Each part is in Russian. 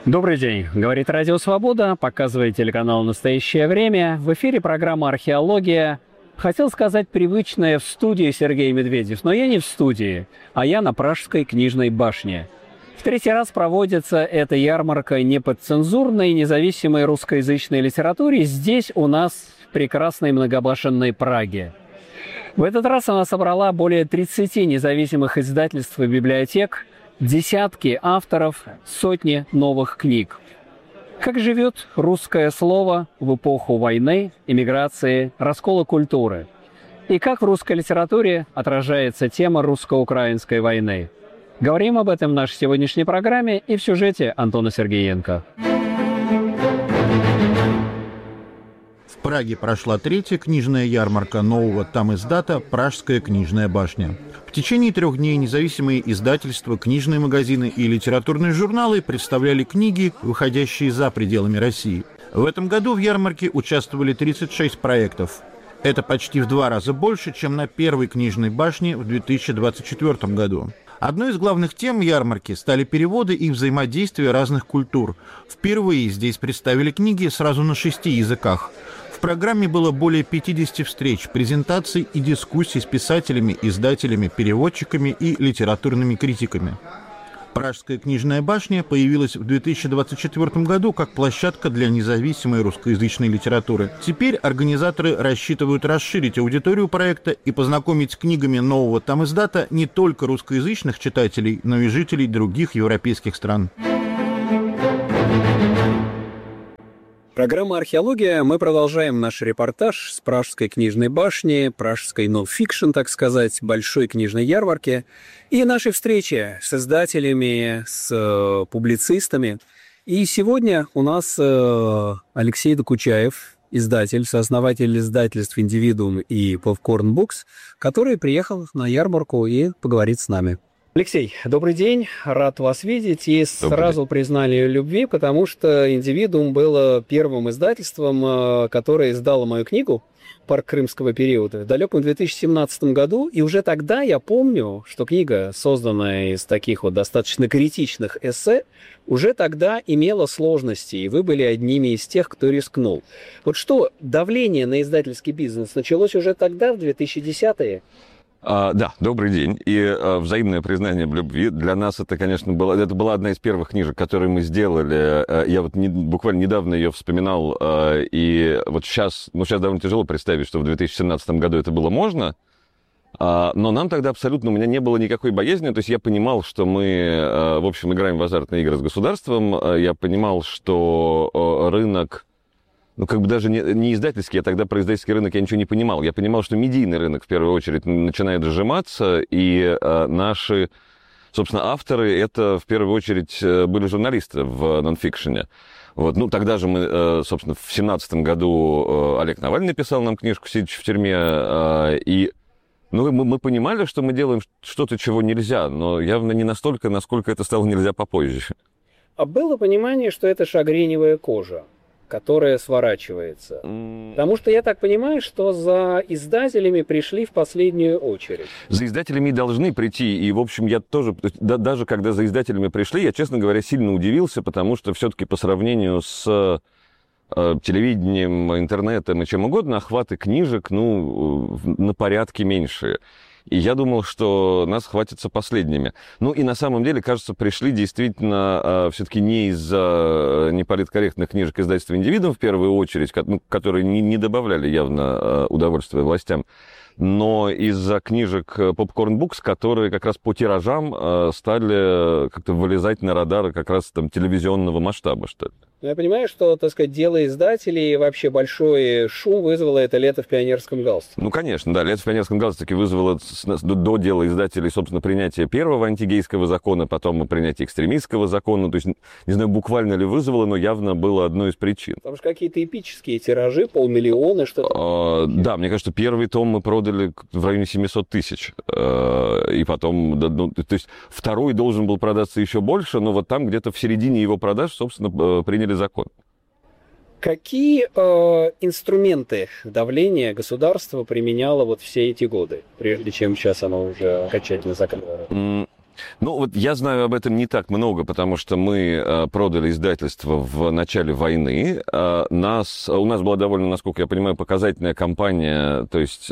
Добрый день. Говорит Радио Свобода, показывает телеканал «Настоящее время». В эфире программа «Археология». Хотел сказать привычное в студии Сергей Медведев, но я не в студии, а я на Пражской книжной башне. В третий раз проводится эта ярмарка неподцензурной независимой русскоязычной литературе здесь у нас, в прекрасной многобашенной Праге. В этот раз она собрала более 30 независимых издательств и библиотек, десятки авторов, сотни новых книг. Как живет русское слово в эпоху войны, эмиграции, раскола культуры? И как в русской литературе отражается тема русско-украинской войны? Говорим об этом в нашей сегодняшней программе и в сюжете Антона Сергеенко. В Праге прошла третья книжная ярмарка нового тамиздата «Пражская книжная башня». В течение 3 дней независимые издательства, книжные магазины и литературные журналы представляли книги, выходящие за пределами России. В этом году в ярмарке участвовали 36 проектов. Это почти в 2 раза больше, чем на первой книжной башне в 2024 году. Одной из главных тем ярмарки стали переводы и взаимодействие разных культур. Впервые здесь представили книги сразу на 6 языках. В программе было более 50 встреч, презентаций и дискуссий с писателями, издателями, переводчиками и литературными критиками. Пражская книжная башня появилась в 2024 году как площадка для независимой русскоязычной литературы. Теперь организаторы рассчитывают расширить аудиторию проекта и познакомить с книгами нового тамиздата не только русскоязычных читателей, но и жителей других европейских стран. Программа «Археология». Мы продолжаем наш репортаж с Пражской книжной башни, пражской нон-фикшн, так сказать, большой книжной ярмарки. И наши встречи с издателями, с публицистами. И сегодня у нас Алексей Докучаев, издатель, сооснователь издательств «Индивидуум» и «Popcorn Books», который приехал на ярмарку и поговорит с нами. Алексей, добрый день, рад вас видеть. И сразу признали любви, потому что «Индивидуум» было первым издательством, которое издало мою книгу «Парк крымского периода» в далеком 2017 году. И уже тогда я помню, что книга, созданная из таких вот достаточно критичных эссе, уже тогда имела сложности, и вы были одними из тех, кто рискнул. Вот что, давление на издательский бизнес началось уже тогда, в 2010-е? Да, добрый день. И взаимное признание в любви. Для нас это, конечно, была одна из первых книжек, которые мы сделали. Я вот буквально недавно ее вспоминал. И вот сейчас довольно тяжело представить, что в 2017 году это было можно. Но нам тогда абсолютно, у меня не было никакой боязни. То есть я понимал, что мы, в общем, играем в азартные игры с государством. Я понимал, что рынок... даже не издательский, а тогда про издательский рынок я ничего не понимал. Я понимал, что медийный рынок, в первую очередь, начинает сжиматься, и наши, собственно, авторы, это, в первую очередь, были журналисты в нонфикшене. Вот. Тогда же мы, собственно, в 2017 году Олег Навальный писал нам книжку, сидячи в тюрьме, и мы понимали, что мы делаем что-то, чего нельзя, но явно не настолько, насколько это стало нельзя попозже. А было понимание, что это шагреневая кожа, которая сворачивается. Потому что я так понимаю, что за издателями пришли в последнюю очередь. За издателями должны прийти. И, в общем, я тоже, даже когда за издателями пришли, я, честно говоря, сильно удивился, потому что все-таки по сравнению с телевидением, интернетом и чем угодно, охваты книжек, на порядке меньше. И я думал, что нас хватится последними. И на самом деле, кажется, пришли действительно все-таки не из-за неполиткорректных книжек издательства «Индивидуум» в первую очередь, которые не добавляли явно удовольствия властям, но из-за книжек Popcorn Books, которые как раз по тиражам стали как-то вылезать на радары как раз там телевизионного масштаба, что ли. Я понимаю, что, так сказать, дело издателей, вообще большой шум вызвало это «Лето в пионерском галстуке». Конечно, да, «Лето в пионерском галстуке» вызвало до дела издателей, собственно, принятие первого антигейского закона, потом принятие экстремистского закона. То есть, не знаю, буквально ли вызвало, но явно было одной из причин. Потому что какие-то эпические тиражи, 500 000, что-то. Да, мне кажется, первый том мы продали в районе 700 тысяч. И потом, то есть, второй должен был продаться еще больше, но вот там где-то в середине его продаж, собственно, приняли закон. Какие инструменты давления государство применяло вот все эти годы, прежде чем сейчас оно уже окончательно закрыло? Ну, вот я знаю об этом не так много, потому что мы продали издательство в начале войны. У нас была довольно, насколько я понимаю, показательная кампания, то есть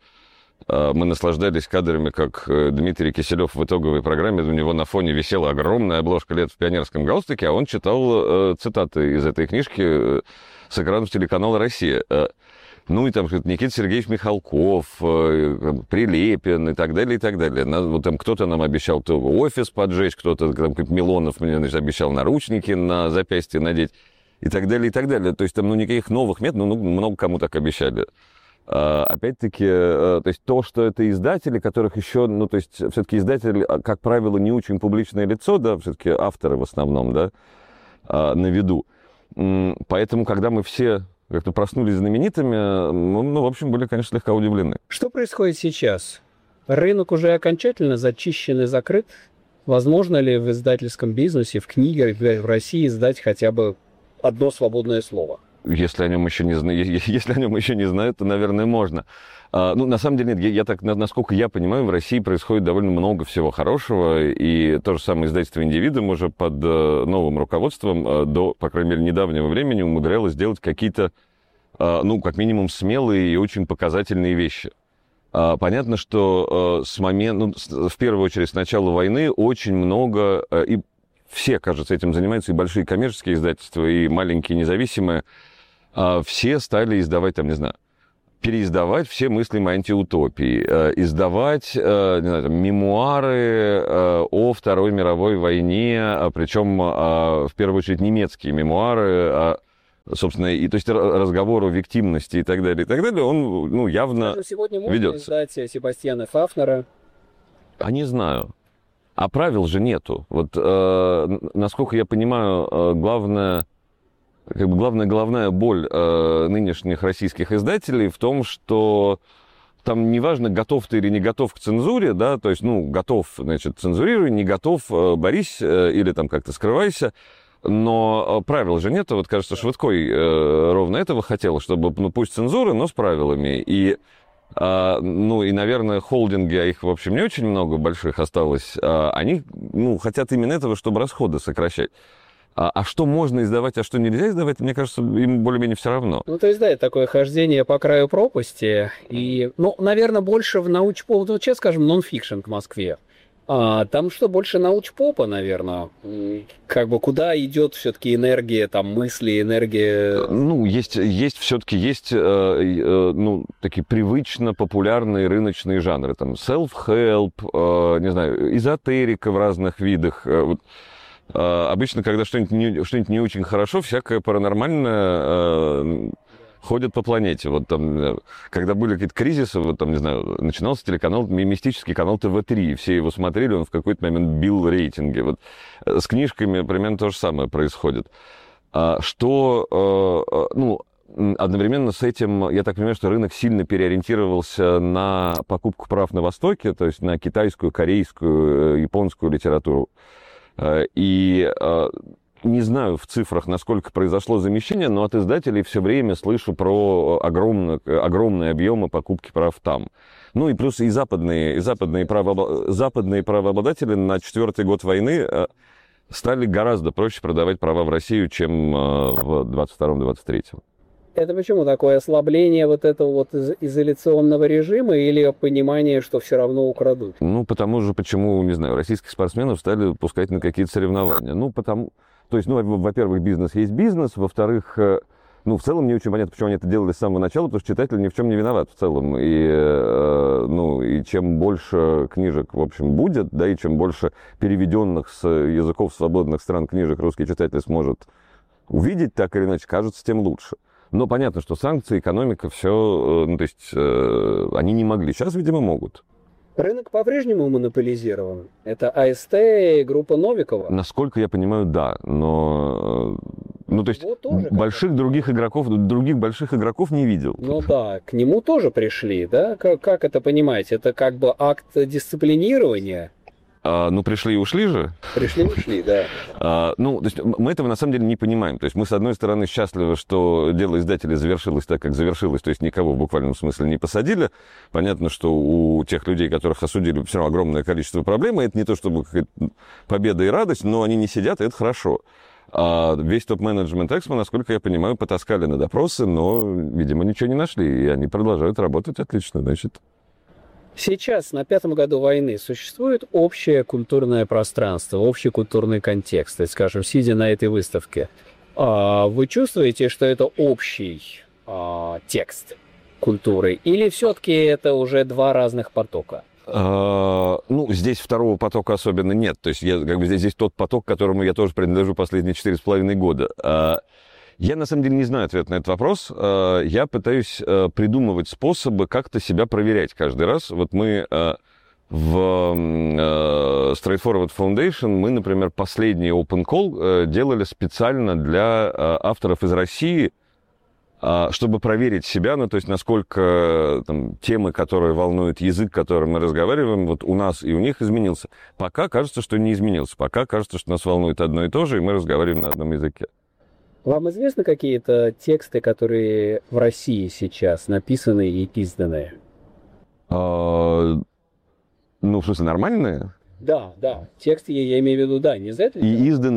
мы наслаждались кадрами, как Дмитрий Киселев в итоговой программе, у него на фоне висела огромная обложка «Лет в пионерском галстуке», а он читал цитаты из этой книжки с экранов телеканала «Россия». Ну, и там Никита Сергеевич Михалков, Прилепин и так далее, и так далее. Вот там кто-то нам обещал офис поджечь, кто-то, там, как Милонов мне, значит, обещал наручники на запястье надеть и так далее, и так далее. То есть там, никаких новых методов, много кому так обещали. Опять-таки, то есть то, что это издатели, которых еще, то есть все-таки издатель, как правило, не очень публичное лицо, да, все-таки авторы в основном, да, на виду. Поэтому, когда мы все как-то проснулись знаменитыми, мы, в общем, были, конечно, слегка удивлены. Что происходит сейчас? Рынок уже окончательно зачищен и закрыт? Возможно ли в издательском бизнесе, в книгах в России издать хотя бы одно свободное слово? Если о нем еще не знают, то, наверное, можно. На самом деле, нет, насколько я понимаю, в России происходит довольно много всего хорошего, и то же самое издательство «Индивидуум» уже под новым руководством до, по крайней мере, недавнего времени умудрялось делать какие-то, как минимум, смелые и очень показательные вещи. Понятно, что в первую очередь, с начала войны очень много, и все, кажется, этим занимаются, и большие коммерческие издательства, и маленькие независимые, все стали издавать, переиздавать все мыслимые антиутопии, издавать мемуары о Второй мировой войне, причем в первую очередь немецкие мемуары, собственно, и то есть разговор о виктимности и так далее, он явно сегодня можно ведется. издать Себастьяна Фафнера? А не знаю. А правил же нету. Вот, насколько я понимаю, головная боль нынешних российских издателей в том, что там неважно, готов ты или не готов к цензуре, да, то есть, готов, цензурируй, не готов, борись или там как-то скрывайся, но правил же нету. Вот, кажется, Швыдкой ровно этого хотел, чтобы, пусть цензуры, но с правилами. И наверное, холдинги, а их, в общем, не очень много больших осталось, они, хотят именно этого, чтобы расходы сокращать. А что можно издавать, а что нельзя издавать, мне кажется, им более-менее все равно. То есть, да, это такое хождение по краю пропасти. И, наверное, больше в научпоп, сейчас скажем, нон-фикшн в Москве. Там что, больше научпопа, наверное? Куда идет все-таки энергия, мысли, энергия? Такие привычно популярные рыночные жанры. Self-help, не знаю, эзотерика в разных видах. Обычно, когда что-нибудь не очень хорошо, всякое паранормальное ходят по планете. Когда были какие-то кризисы, начинался телеканал, мистический канал ТВ-3, все его смотрели, он в какой-то момент бил рейтинги. С книжками примерно то же самое происходит. Одновременно с этим, я так понимаю, что рынок сильно переориентировался на покупку прав на Востоке, то есть на китайскую, корейскую, японскую литературу. И не знаю в цифрах, насколько произошло замещение, но от издателей все время слышу про огромные объемы покупки прав там. И плюс и западные правообладатели на 4-й год войны стали гораздо проще продавать права в Россию, чем в 22-23. Это почему такое ослабление этого изоляционного режима или понимание, что все равно украдут? Почему, не знаю, российских спортсменов стали пускать на какие-то соревнования? Во-первых, бизнес есть бизнес, во-вторых, в целом не очень понятно, почему они это делали с самого начала, потому что читатель ни в чем не виноват в целом. И чем больше книжек, в общем, будет, да, и чем больше переведенных с языков свободных стран книжек русский читатель сможет увидеть, так или иначе, кажется, тем лучше. Но понятно, что санкции, экономика, все, они не могли. Сейчас, видимо, могут. Рынок по-прежнему монополизирован. Это АСТ и группа Новикова. Насколько я понимаю, да. Но, других больших игроков не видел. К нему тоже пришли, да? Как это понимаете? Это акт дисциплинирования? Ну, пришли и ушли же. Пришли и ушли, да. Ну, то есть мы этого на самом деле не понимаем. То есть мы, с одной стороны, счастливы, что дело издателей завершилось так, как завершилось, то есть никого в буквальном смысле не посадили. Понятно, что у тех людей, которых осудили, все равно огромное количество проблем, и это не то чтобы победа и радость, но они не сидят, и это хорошо. А весь топ-менеджмент Эксмо, насколько я понимаю, потаскали на допросы, но, видимо, ничего не нашли, и они продолжают работать отлично, значит. Сейчас, на 5-м году войны, существует общее культурное пространство, общий культурный контекст, то есть, скажем, сидя на этой выставке. Вы чувствуете, что это общий текст культуры, или все-таки это уже два разных потока? Ну, здесь второго потока особенно нет. То есть здесь тот поток, к которому я тоже принадлежу последние 4,5 года. Я, на самом деле, не знаю ответ на этот вопрос. Я пытаюсь придумывать способы как-то себя проверять каждый раз. Вот мы в Straightforward Foundation, мы, например, последний Open Call делали специально для авторов из России, чтобы проверить себя, ну, то есть насколько там, темы, которые волнуют язык, которым мы разговариваем, вот у нас и у них изменился. Пока кажется, что не изменился. Пока кажется, что нас волнует одно и то же, и мы разговариваем на одном языке. Вам известны какие-то тексты, которые в России сейчас написаны и изданы? Ну, в смысле, нормальные? Да. Тексты, я имею в виду, да, не изданы. И изданы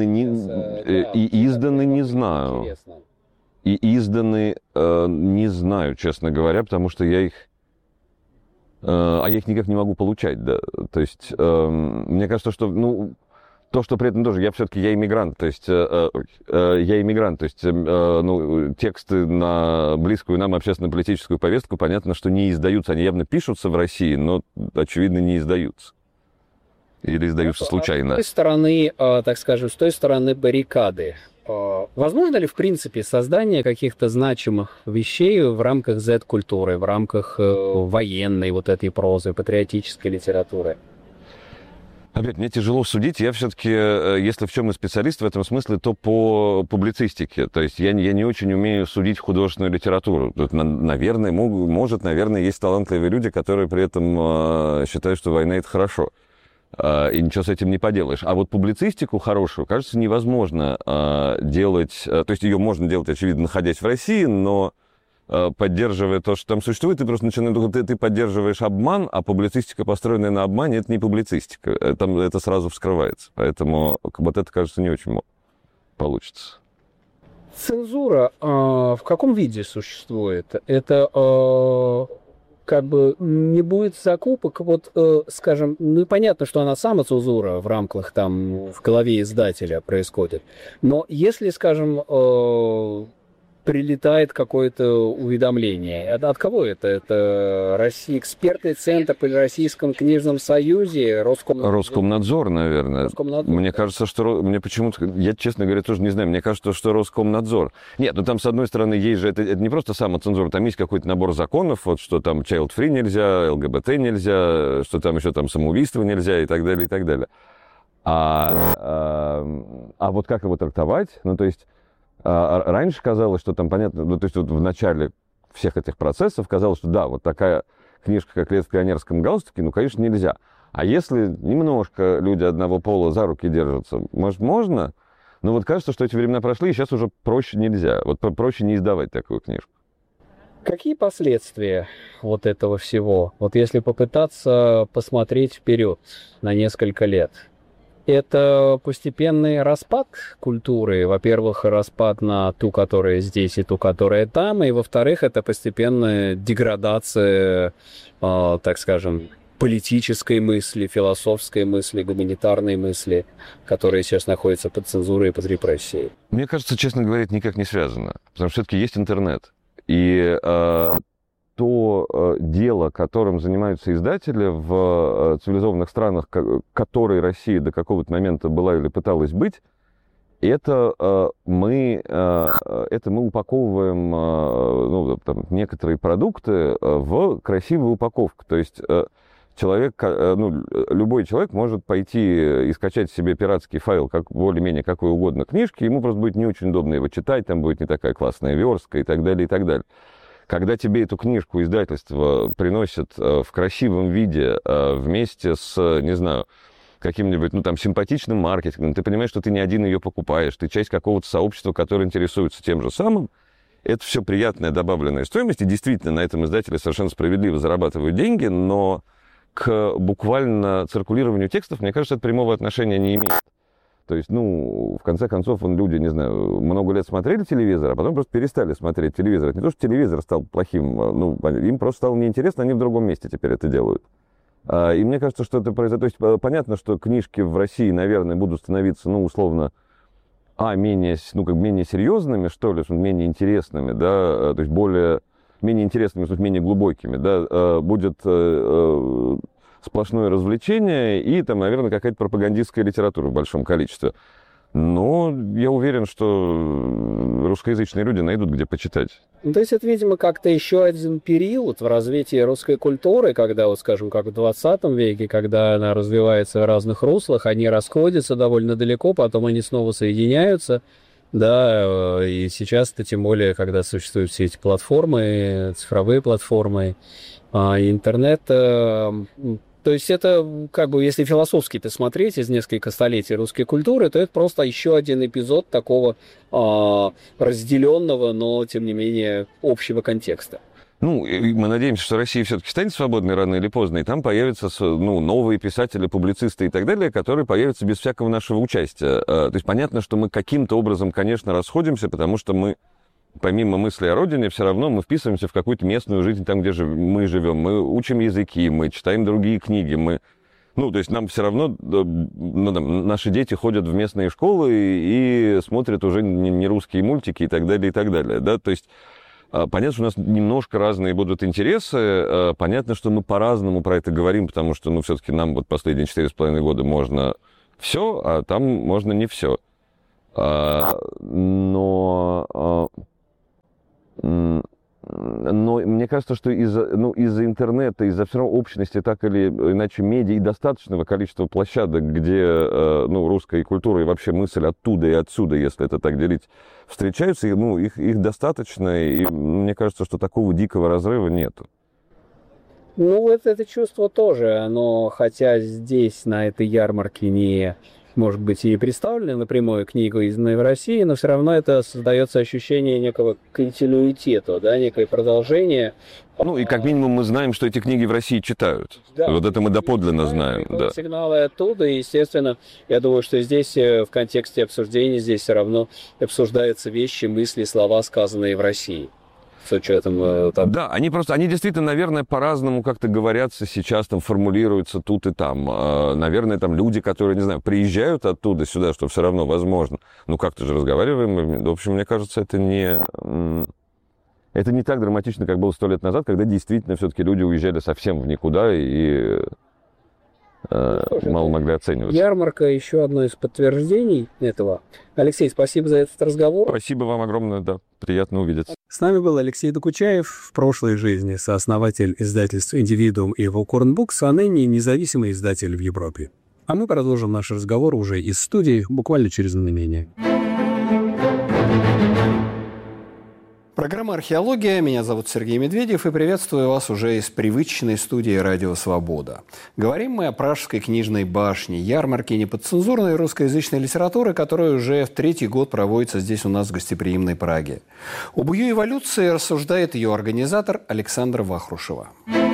не знаю. Интересно. И изданы не знаю, честно говоря, потому что я их никак не могу получать, да. То есть, мне кажется, что, ну, то, что при этом тоже, я иммигрант, то есть, тексты на близкую нам общественно-политическую повестку, понятно, что не издаются, они явно пишутся в России, но, очевидно, не издаются. Или издаются случайно. С той стороны, так скажем, с той стороны баррикады, возможно ли, в принципе, создание каких-то значимых вещей в рамках Z-культуры, в рамках военной вот этой прозы, патриотической литературы? Опять, мне тяжело судить. Я все-таки, если в чем и специалист в этом смысле, то по публицистике. То есть я не очень умею судить художественную литературу. Тут, наверное, наверное, есть талантливые люди, которые при этом считают, что война — это хорошо. И ничего с этим не поделаешь. А вот публицистику хорошую, кажется, невозможно делать. То есть ее можно делать, очевидно, находясь в России, но поддерживая то, что там существует, ты просто начинаешь, ты поддерживаешь обман, а публицистика, построенная на обмане, это не публицистика. Там это сразу вскрывается. Поэтому вот это, кажется, не очень получится. Цензура в каком виде существует? Это как бы не будет закупок, вот, скажем, ну и понятно, что она самоцензура в рамках там в голове издателя происходит, но если, скажем, прилетает какое-то уведомление. От кого это? Это экспертный центр при Российском книжном союзе, Роскомнадзор, наверное. Роскомнадзор, мне да. кажется, что мне почему-то, я, честно говоря, тоже не знаю, мне кажется, что Роскомнадзор. Нет, ну там, с одной стороны, есть же, это не просто самоцензура, там есть какой-то набор законов, вот что там child-free нельзя, ЛГБТ нельзя, что там еще там самоубийство нельзя и так далее, и так далее. А вот как его трактовать? Ну, то есть, раньше казалось, что там, понятно, ну, то есть вот в начале всех этих процессов казалось, что да, вот такая книжка, как «Лес в пионерском галстуке», ну, конечно, нельзя. А если немножко люди одного пола за руки держатся, может, можно? Но вот кажется, что эти времена прошли, и сейчас уже проще нельзя. Вот проще не издавать такую книжку. Какие последствия вот этого всего? Вот если попытаться посмотреть вперед на несколько лет. Это постепенный распад культуры. Во-первых, распад на ту, которая здесь, и ту, которая там. И, во-вторых, это постепенная деградация, так скажем, политической мысли, философской мысли, гуманитарной мысли, которые сейчас находятся под цензурой и под репрессией. Мне кажется, честно говоря, это никак не связано. Потому что все-таки есть интернет. И то дело, которым занимаются издатели в цивилизованных странах, которой Россия до какого-то момента была или пыталась быть, это мы упаковываем ну, там, некоторые продукты в красивую упаковку. То есть любой человек может пойти и скачать себе пиратский файл, как более-менее какой угодно книжки, ему просто будет не очень удобно его читать, там будет не такая классная верстка и так далее, и так далее. Когда тебе эту книжку издательство приносит в красивом виде вместе с, не знаю, каким-нибудь, ну, там, симпатичным маркетингом, ты понимаешь, что ты не один ее покупаешь, ты часть какого-то сообщества, которое интересуется тем же самым, это все приятная добавленная стоимость, и действительно на этом издатели совершенно справедливо зарабатывают деньги, но к буквально циркулированию текстов, мне кажется, это прямого отношения не имеет. То есть, ну, в конце концов, люди, не знаю, много лет смотрели телевизор, а потом просто перестали смотреть телевизор. Это не то, что телевизор стал плохим, ну, им просто стало неинтересно, они в другом месте теперь это делают. И мне кажется, что это произойдет. То есть, понятно, что книжки в России, наверное, будут становиться, ну, условно, менее серьезными, что ли, менее интересными, да, то есть менее интересными, в смысле, менее глубокими, да, будет сплошное развлечение и, там, наверное, какая-то пропагандистская литература в большом количестве. Но я уверен, что русскоязычные люди найдут, где почитать. Ну, то есть это, видимо, как-то еще один период в развитии русской культуры, когда, вот, скажем, как в 20 веке, когда она развивается в разных руслах, они расходятся довольно далеко, потом они снова соединяются, да, и сейчас-то тем более, когда существуют все эти платформы, цифровые платформы, интернет. То есть это, как бы, если философски-то смотреть из нескольких столетий русской культуры, то это просто еще один эпизод такого разделенного, но, тем не менее, общего контекста. Ну, мы надеемся, что Россия все-таки станет свободной рано или поздно, и там появятся, ну, новые писатели, публицисты и так далее, которые появятся без всякого нашего участия. То есть понятно, что мы каким-то образом, конечно, расходимся, потому что мы, помимо мысли о родине, все равно мы вписываемся в какую-то местную жизнь там, где мы живем. Мы учим языки, мы читаем другие книги, ну, то есть нам все равно, ну, там, наши дети ходят в местные школы и смотрят уже не русские мультики и так далее, да, то есть понятно, что у нас немножко разные будут интересы, понятно, что мы по-разному про это говорим, потому что, ну, все-таки нам вот последние 4,5 года можно все, а там можно не все. Но мне кажется, что из-за интернета, из-за все равно общности, так или иначе, медиа и достаточного количества площадок, где русская культура и вообще мысль оттуда и отсюда, если это так делить, встречаются, их достаточно, и мне кажется, что такого дикого разрыва нету. Ну, это чувство тоже, оно, хотя здесь, на этой ярмарке, не... может быть, и представлены напрямую книгу, изданной в России, но все равно это создается ощущение некого континуитета, да, некое продолжение. Ну, и как минимум мы знаем, что эти книги в России читают. Да, вот это мы доподлинно знаем. Да. Сигналы оттуда, и, естественно, я думаю, что здесь в контексте обсуждения здесь все равно обсуждаются вещи, мысли, слова, сказанные в России. С учетом, там... Да, они действительно, наверное, по-разному как-то говорятся сейчас, там, формулируются тут и там. Наверное, там люди, которые, не знаю, приезжают оттуда сюда, что все равно возможно. Ну, как-то же разговариваем. В общем, мне кажется, это не так драматично, как было 100 лет назад, когда действительно все-таки люди уезжали совсем в никуда и мало могли оценивать. Ярмарка — еще одно из подтверждений этого. Алексей, спасибо за этот разговор. Спасибо вам огромное, да, приятно увидеться. С нами был Алексей Докучаев, в прошлой жизни сооснователь издательств «Индивидуум» и «Волкорн Букс», а ныне независимый издатель в Европе. А мы продолжим наш разговор уже из студии, буквально через мгновение. Программа «Археология». Меня зовут Сергей Медведев, и приветствую вас уже из привычной студии «Радио Свобода». Говорим мы о Пражской книжной башне, ярмарке неподцензурной русскоязычной литературы, которая уже в 3-й год проводится здесь у нас в гостеприимной Праге. Об ее эволюции рассуждает ее организатор Александра Вахрушева.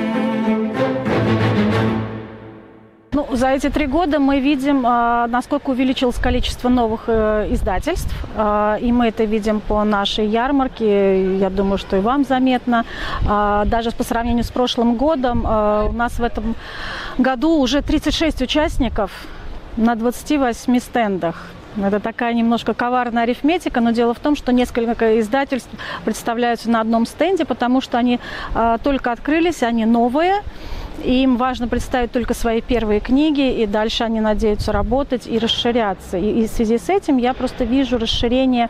Ну, за эти 3 года мы видим, насколько увеличилось количество новых издательств, и мы это видим по нашей ярмарке, я думаю, что и вам заметно. Даже по сравнению с прошлым годом у нас в этом году уже 36 участников на 28 стендах. Это такая немножко коварная арифметика, но дело в том, что несколько издательств представляются на одном стенде, потому что они только открылись, они новые. И им важно представить только свои первые книги, и дальше они надеются работать и расширяться. И в связи с этим я просто вижу расширение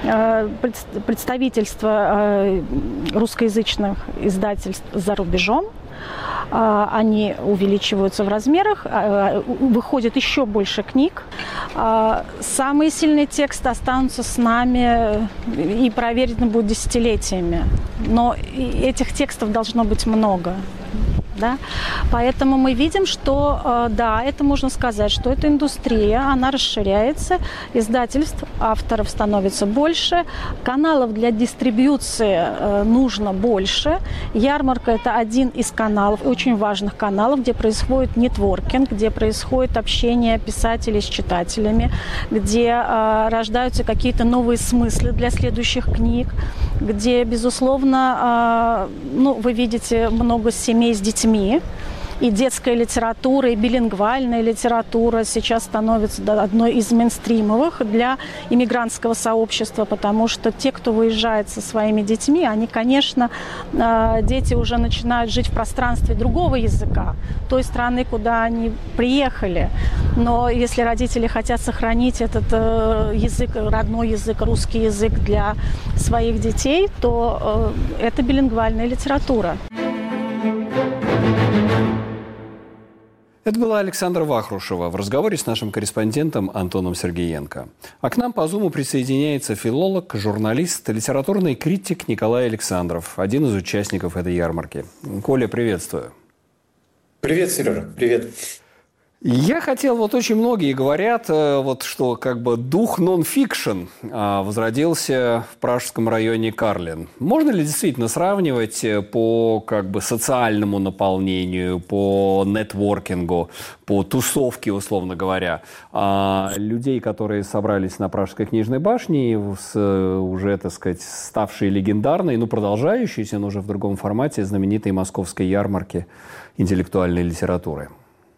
представительства русскоязычных издательств за рубежом. Они увеличиваются в размерах, выходит еще больше книг. Самые сильные тексты останутся с нами и проверены будут десятилетиями. Но этих текстов должно быть много. Да? Поэтому мы видим, что, да, это можно сказать, что эта индустрия, она расширяется, издательств, авторов становится больше, каналов для дистрибьюции нужно больше. Ярмарка – это один из каналов, очень важных каналов, где происходит нетворкинг, где происходит общение писателей с читателями, где рождаются какие-то новые смыслы для следующих книг, где, безусловно, вы видите много семей с детьми, и детская литература, и билингвальная литература сейчас становится одной из мейнстримовых для иммигрантского сообщества, потому что те, кто выезжает со своими детьми, они, конечно, дети уже начинают жить в пространстве другого языка, той страны, куда они приехали. Но если родители хотят сохранить этот язык, родной язык, русский язык для своих детей, то это билингвальная литература. Это была Александра Вахрушева в разговоре с нашим корреспондентом Антоном Сергеенко. А к нам по Зуму присоединяется филолог, журналист, литературный критик Николай Александров, один из участников этой ярмарки. Коля, приветствую. Привет, Сережа, привет. Я хотел, очень многие говорят, что как бы дух нон-фикшн возродился в пражском районе Карлин. Можно ли действительно сравнивать по социальному наполнению, по нетворкингу, по тусовке, условно говоря, людей, которые собрались на Пражской книжной башне, уже, так сказать, ставшие легендарной, продолжающиеся, но уже в другом формате, знаменитой московской ярмарки интеллектуальной литературы?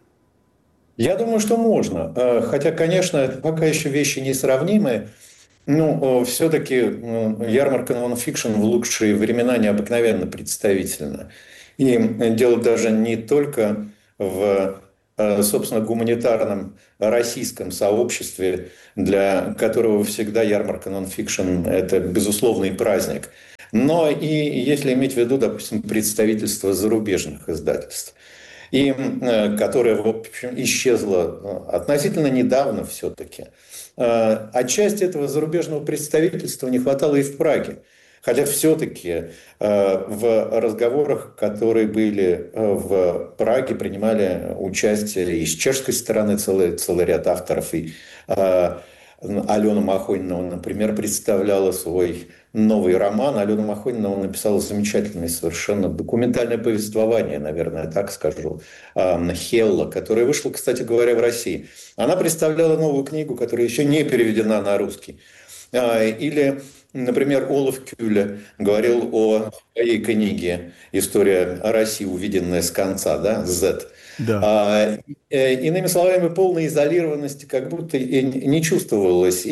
Я думаю, что можно. Хотя, конечно, это пока еще вещи несравнимые. Все-таки ярмарка нон-фикшн в лучшие времена необыкновенно представительна. И дело даже не только в, собственно, гуманитарном российском сообществе, для которого всегда ярмарка нон-фикшн – это безусловный праздник. Но и если иметь в виду, допустим, представительство зарубежных издательств, и которая, в общем, исчезла относительно недавно все-таки. Отчасти этого зарубежного представительства не хватало и в Праге. Хотя все-таки в разговорах, которые были в Праге, принимали участие и с чешской стороны целый ряд авторов. И Алена Махонина, например, представляла свой новый роман. Алена Махонина написала замечательное совершенно документальное повествование, наверное, так скажу, «Хелла», которое вышло, кстати говоря, в России. Она представляла новую книгу, которая еще не переведена на русский. Или, например, Олаф Кюле говорил о своей книге «История России, увиденная с конца», да, «Z». Да. Иными словами, полной изолированности как будто и не чувствовалось.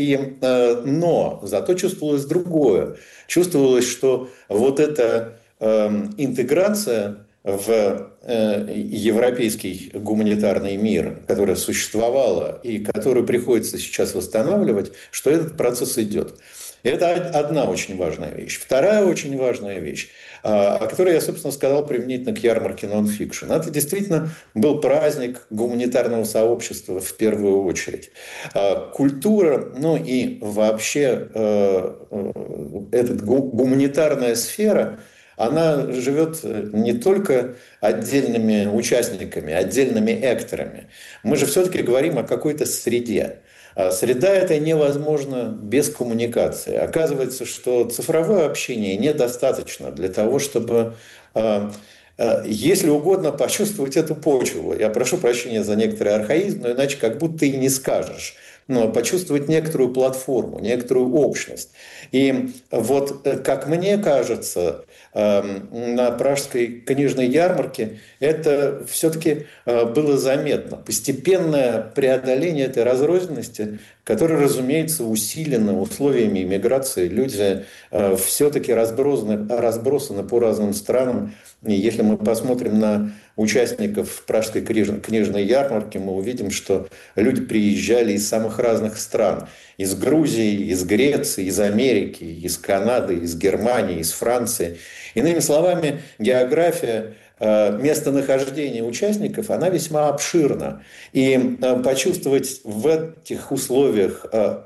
Но зато чувствовалось другое. Чувствовалось, что вот эта интеграция в европейский гуманитарный мир, которая существовала и которую приходится сейчас восстанавливать, что этот процесс идет. Это одна очень важная вещь. Вторая очень важная вещь, о которой я, собственно, сказал применительно к ярмарке нон-фикшн. Это действительно был праздник гуманитарного сообщества в первую очередь. Культура, и вообще эта гуманитарная сфера, она живет не только отдельными участниками, отдельными экторами. Мы же все-таки говорим о какой-то среде. Среда это невозможно без коммуникации. Оказывается, что цифровое общение недостаточно для того, чтобы, если угодно, почувствовать эту почву. Я прошу прощения за некоторый архаизм, но иначе как будто и не скажешь. Но почувствовать некоторую платформу, некоторую общность. И вот, как мне кажется, на Пражской книжной ярмарке это все-таки было заметно. Постепенное преодоление этой разрозненности, которая, разумеется, усилена условиями иммиграции. Люди все-таки разбросаны по разным странам. И если мы посмотрим на участников Пражской книжной ярмарки, мы увидим, что люди приезжали из самых разных стран. Из Грузии, из Греции, из Америки, из Канады, из Германии, из Франции. Иными словами, география местонахождения участников, она весьма обширна. И почувствовать в этих условиях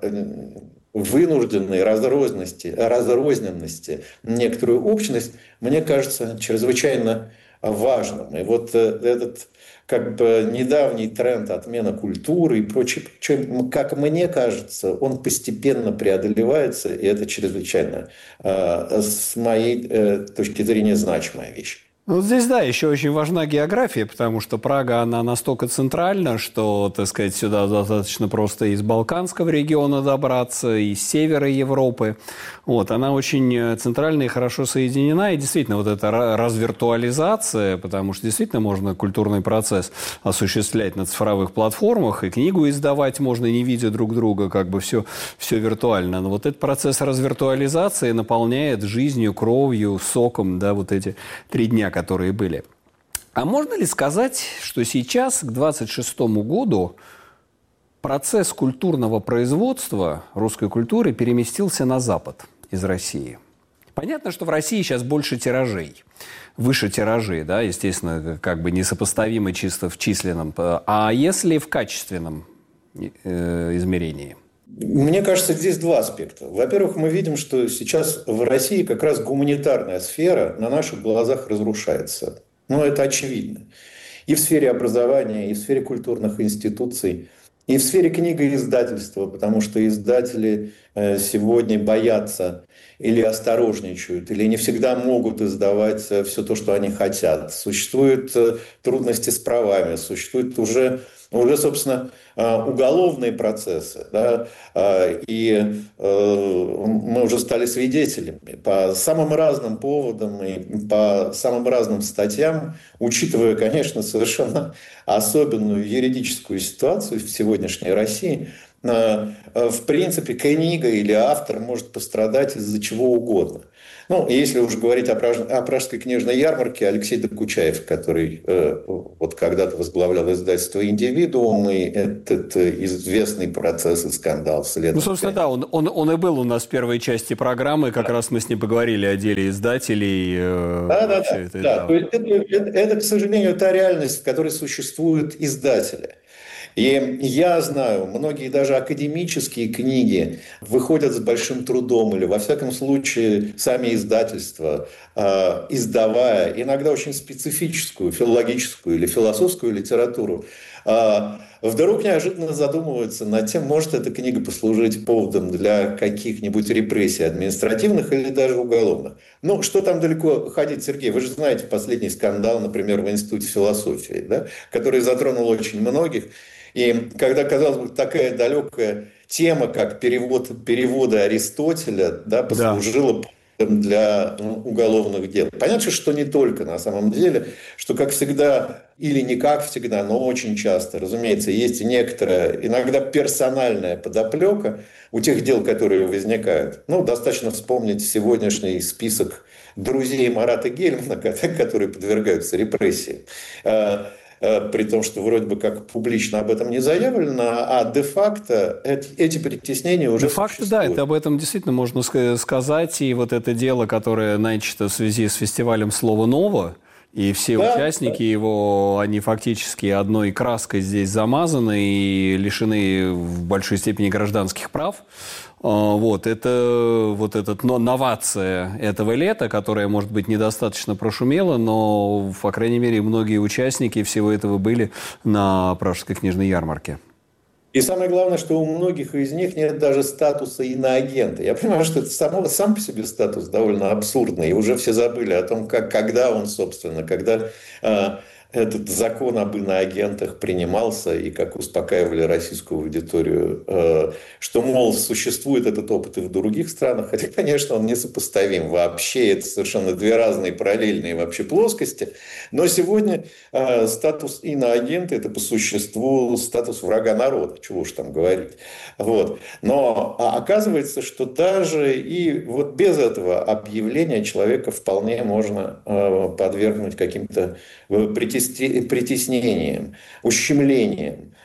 вынужденной разрозненности некоторую общность, мне кажется, чрезвычайно важным. И вот этот как бы недавний тренд отмена культуры и прочее, как мне кажется, он постепенно преодолевается, и это чрезвычайно, с моей точки зрения, значимая вещь. Ну, вот здесь, да, еще очень важна география, потому что Прага, она настолько центральна, что, так сказать, сюда достаточно просто из Балканского региона добраться, из севера Европы. Вот, она очень центральна и хорошо соединена. И действительно, вот эта развиртуализация, потому что действительно можно культурный процесс осуществлять на цифровых платформах, и книгу издавать можно, не видя друг друга, как бы все виртуально. Но вот этот процесс развиртуализации наполняет жизнью, кровью, соком, да, вот эти 3 дня, которые были. А можно ли сказать, что сейчас, к 2026 году, процесс культурного производства русской культуры переместился на Запад из России? Понятно, что в России сейчас больше тиражей, выше тиражи, да, естественно, как бы несопоставимы чисто в численном. А если в качественном измерении? Мне кажется, здесь 2 аспекта. Во-первых, мы видим, что сейчас в России как раз гуманитарная сфера на наших глазах разрушается. Ну, это очевидно. И в сфере образования, и в сфере культурных институций, и в сфере книгоиздательства, потому что издатели сегодня боятся или осторожничают, или не всегда могут издавать все то, что они хотят. Существуют трудности с правами, существуют уже, собственно, уголовные процессы, да, и мы уже стали свидетелями по самым разным поводам и по самым разным статьям, учитывая, конечно, совершенно особенную юридическую ситуацию в сегодняшней России. В принципе, книга или автор может пострадать из-за чего угодно. Ну, если уж говорить о Пражской книжной ярмарке, Алексей Докучаев, который вот когда-то возглавлял издательство «Индивидуум», и этот известный процесс и скандал вслед. Ну, собственно, да, он и был у нас в первой части программы, как раз мы с ним поговорили о деле издателей. Да. То есть это, к сожалению, та реальность, в которой существуют издатели. И я знаю, многие даже академические книги выходят с большим трудом, или, во всяком случае, сами издательства, издавая иногда очень специфическую филологическую или философскую литературу, вдруг неожиданно задумываются над тем, может эта книга послужить поводом для каких-нибудь репрессий административных или даже уголовных. Ну, что там далеко ходить, Сергей? Вы же знаете последний скандал, например, в Институте философии, да, который затронул очень многих. И когда, казалось бы, такая далекая тема, как перевода Аристотеля, да, послужила для уголовных дел. Понятно, что не только на самом деле, что, как всегда, или не как всегда, но очень часто, разумеется, есть и некоторая, иногда персональная подоплека у тех дел, которые возникают. Ну, достаточно вспомнить сегодняшний список друзей Марата Гельмана, которые подвергаются репрессии. При том, что вроде бы как публично об этом не заявлено, а де-факто эти притеснения уже де-факто, да, это об этом действительно можно сказать. И вот это дело, которое начато в связи с фестивалем «Слово ново», и все участники его, они фактически одной краской здесь замазаны и лишены в большой степени гражданских прав. Вот эта новация этого лета, которая, может быть, недостаточно прошумела, но, по крайней мере, многие участники всего этого были на Пражской книжной ярмарке. И самое главное, что у многих из них нет даже статуса иноагента. Я понимаю, что это сам по себе статус довольно абсурдный, и уже все забыли о том, когда он, собственно, когда этот закон об иноагентах принимался, и как успокаивали российскую аудиторию, что, мол, существует этот опыт и в других странах, хотя, конечно, он несопоставим вообще, это совершенно 2 разные параллельные вообще плоскости, но сегодня статус иноагента – это по существу статус врага народа, чего уж там говорить. Вот. Но оказывается, что даже и вот без этого объявления человека вполне можно подвергнуть каким-то притеснением, ущемлением.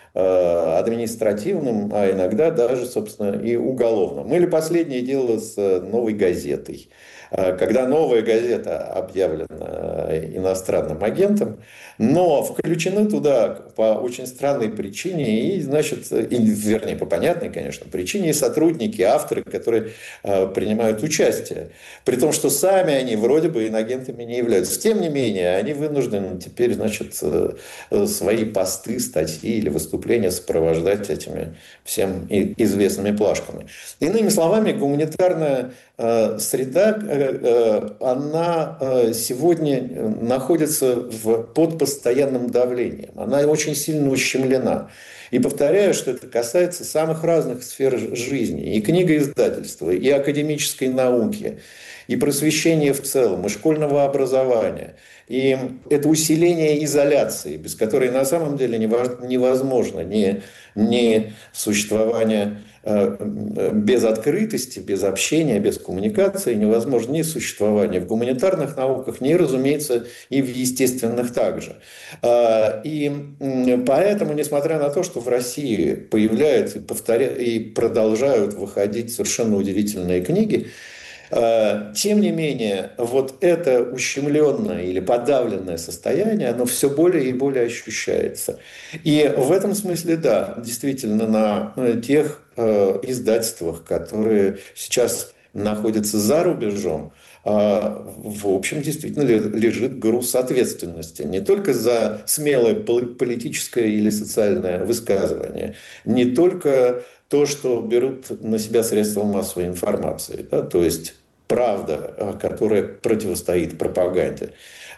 административным, а иногда даже, собственно, и уголовным. Или последнее дело с «Новой газетой». Когда «Новая газета» объявлена иностранным агентом, но включены туда по очень странной причине, и, значит, вернее, по понятной, конечно, причине, и сотрудники, авторы, которые принимают участие. При том, что сами они вроде бы инагентами не являются. Тем не менее, они вынуждены теперь, значит, свои посты, статьи или выступления сопровождать этими всем известными плашками. Иными словами, гуманитарная среда, она сегодня находится под постоянным давлением. Она очень сильно ущемлена. И повторяю, что это касается самых разных сфер жизни. И книгоиздательства, и академической науки, и просвещения в целом, и школьного образования. И это усиление изоляции, без которой на самом деле невозможно ни существование без открытости, без общения, без коммуникации, невозможно ни существование в гуманитарных науках, ни, разумеется, и в естественных также. И поэтому, несмотря на то, что в России появляются и продолжают выходить совершенно удивительные книги, тем не менее, вот это ущемленное или подавленное состояние, оно все более и более ощущается. И в этом смысле, да, действительно, на тех издательствах, которые сейчас находятся за рубежом, в общем, действительно лежит груз ответственности. Не только за смелое политическое или социальное высказывание, не только то, что берут на себя средства массовой информации, да, то есть правда, которая противостоит пропаганде.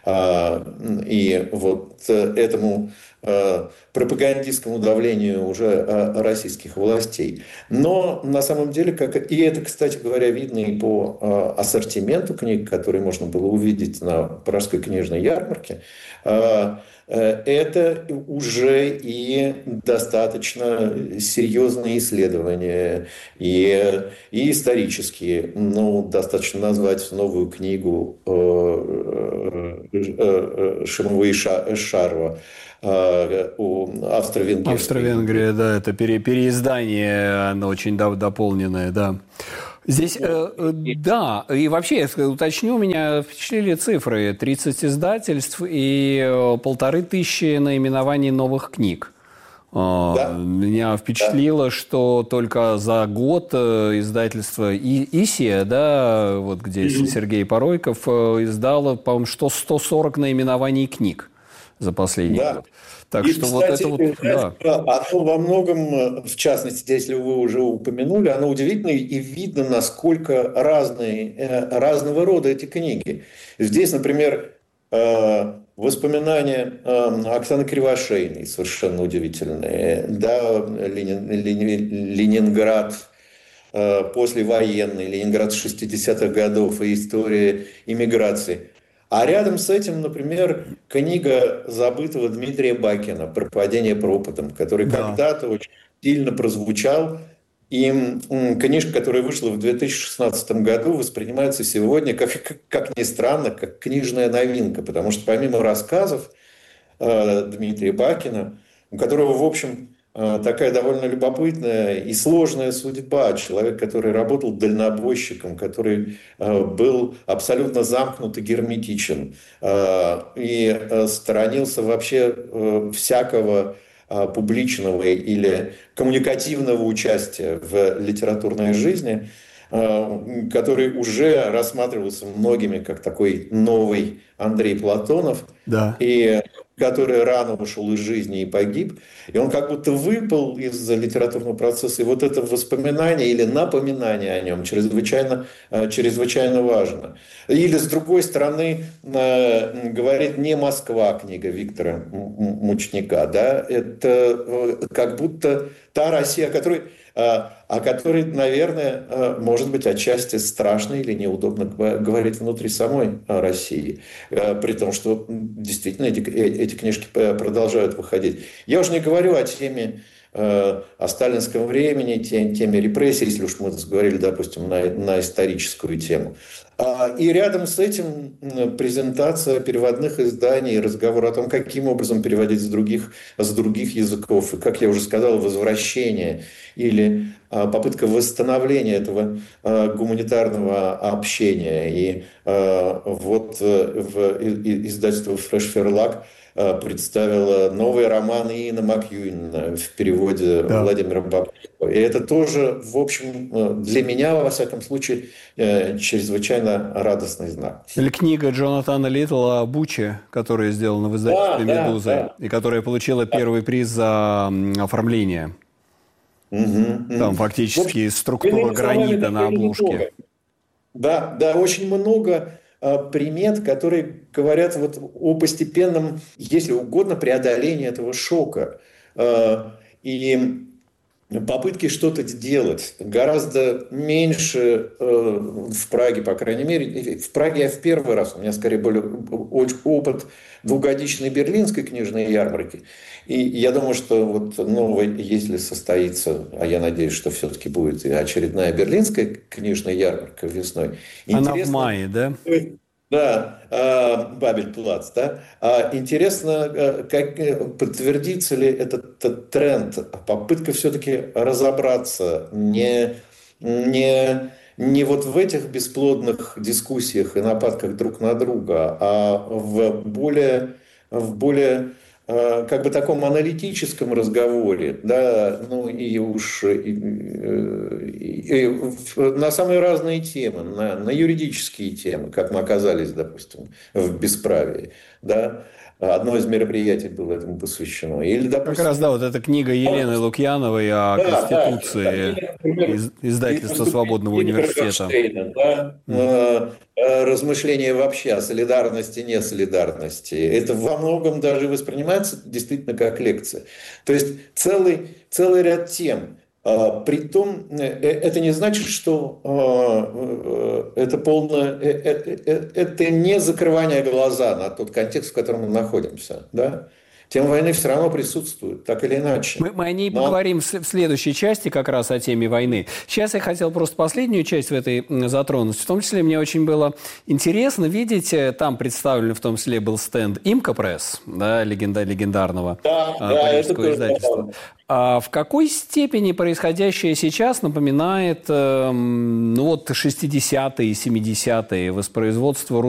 И вот этому пропагандистскому давлению уже российских властей. Но на самом деле, и это, кстати говоря, видно и по ассортименту книг, которые можно было увидеть на Пражской книжной ярмарке, это уже и достаточно серьезные исследования, и исторические. Ну, достаточно назвать новую книгу Шимова и Шарова у Австро-Венгрии. Австро-Венгрия, да, это переиздание, оно очень дополненное, да. Здесь, да, и вообще, я уточню, меня впечатлили цифры. 30 издательств и 1500 наименований новых книг. Да. Меня впечатлило, что только за год издательство «Исия», да, вот где Сергей Поройков, издало, по-моему, 140 наименований книг за последний год. Так и, что кстати, вот это вот, да. Оно во многом, в частности, если вы уже упомянули, оно удивительно и видно, насколько разного рода эти книги. Здесь, например, воспоминания Оксаны Кривошеиной совершенно удивительные. Да, Ленинград послевоенный, Ленинград 60-х годов и история иммиграции. А рядом с этим, например, книга забытого Дмитрия Бакина «Пропадение пропадом», который когда-то очень сильно прозвучал. И книжка, которая вышла в 2016 году, воспринимается сегодня, как ни странно, как книжная новинка. Потому что помимо рассказов Дмитрия Бакина, у которого, в общем, такая довольно любопытная и сложная судьба. Человек, который работал дальнобойщиком, который был абсолютно замкнут и герметичен и сторонился вообще всякого публичного или коммуникативного участия в литературной жизни, который уже рассматривался многими как такой новый Андрей Платонов, да. И который рано ушел из жизни и погиб. И он как будто выпал из литературного процесса. И вот это воспоминание или напоминание о нем чрезвычайно важно. Или, с другой стороны, говорит «Не Москва» книга Виктора Мучника. Да? Это как будто та Россия, о которой, наверное, может быть, отчасти страшно или неудобно говорить внутри самой России. При том, что действительно эти книжки продолжают выходить. Я уже не говорю о теме о сталинском времени, теме репрессий, если уж мы говорили, допустим, на историческую тему. И рядом с этим презентация переводных изданий, разговор о том, каким образом переводить с других языков. И, как я уже сказал, возвращение или попытка восстановления этого гуманитарного общения. И вот издательство Fresh Verlag представила новый роман Иэна Макьюина в переводе Владимира Бабкова. И это тоже, в общем, для меня, во всяком случае, чрезвычайно радостный знак. Или книга Джонатана Литтла «Бучи», которая сделана в издательстве «Медуза», и которая получила первый приз за оформление. Там фактически структура гранита на обложке. Да, очень много примет, которые говорят вот о постепенном, если угодно, преодолении этого шока. И попытки что-то сделать гораздо меньше в Праге, по крайней мере. В Праге я в первый раз, у меня скорее был опыт двухгодичной берлинской книжной ярмарки. И я думаю, что вот новая, если состоится, а я надеюсь, что все-таки будет и очередная берлинская книжная ярмарка весной. Она в мае, да? Да, Бабель-Плац, да. Интересно, как подтвердится ли этот тренд, попытка все-таки разобраться не вот в этих бесплодных дискуссиях и нападках друг на друга, а в более как бы таком аналитическом разговоре, да, ну и уж на самые разные темы, на юридические темы, как мы оказались, допустим, в бесправии, да. Одно из мероприятий было этому посвящено. Или, допустим, как раз, да, вот эта книга Елены Лукьяновой о Конституции, издательства Свободного университета. Размышления вообще о солидарности, несолидарности. Это во многом даже воспринимается действительно как лекция. То есть целый ряд тем. Притом, это не значит, что это это не закрывание глаза на тот контекст, в котором мы находимся. Да? Тема войны все равно присутствует, так или иначе. Мы о ней поговорим в следующей части, как раз о теме войны. Сейчас я хотел просто последнюю часть в этой затронуть. В том числе мне очень было интересно видеть, там представлен в том числе был стенд «Имка Пресс», да, легендарного парижского издательства. А в какой степени происходящее сейчас напоминает 60-е и 70-е воспроизводство